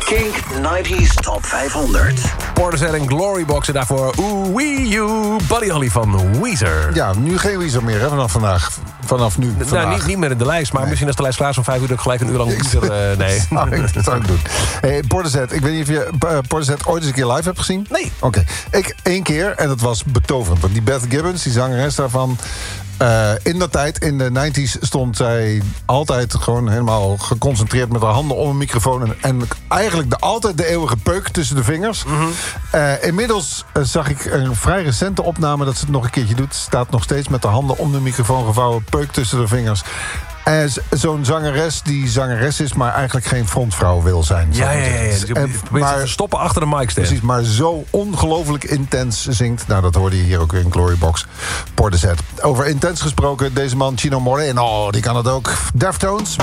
Kink 90s Top 500. Portishead en Glorybox en daarvoor Wee You, Buddy Holly van Weezer. Ja, nu geen Weezer meer hè, vanaf vandaag. Vanaf nu. Nou, niet meer in de lijst, maar misschien als de lijst klaar is om 5 uur... dat ik gelijk een uur lang Weezer... nee. Dat zou ik doen. Hey, Portishead, ik weet niet of je Portishead ooit eens een keer live hebt gezien? Nee. Oké. Ik 1 keer en dat was betoverend. Want die Beth Gibbons, die zangeres daarvan... in dat tijd, in de 90s, stond zij altijd gewoon helemaal geconcentreerd met haar handen om een microfoon. En eigenlijk altijd de eeuwige peuk tussen de vingers. Mm-hmm. Inmiddels zag ik een vrij recente opname dat ze het nog een keertje doet. Ze staat nog steeds met de handen om de microfoon gevouwen, peuk tussen de vingers. En zo'n zangeres die zangeres is, maar eigenlijk geen frontvrouw wil zijn. Ja. Dus je probeert te stoppen achter de mic stand. Precies, maar zo ongelooflijk intens zingt. Nou, dat hoorde je hier ook weer in Glorybox. Portishead. Over intens gesproken, deze man Chino Moreno, die kan het ook. Deftones.